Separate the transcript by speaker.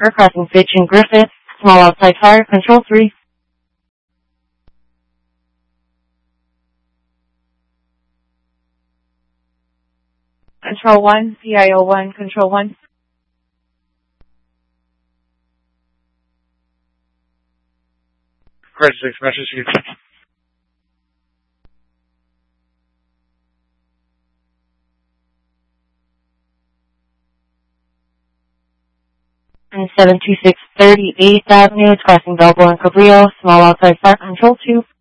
Speaker 1: Crossing Fitch and Griffith. Small outside fire. Control 3.
Speaker 2: Control 1, PIO 1, Control 1.
Speaker 3: Credit 6, message you.
Speaker 1: And 726 38th Avenue. It's crossing Balboa and Cabrillo. Small outside fire. Control 2.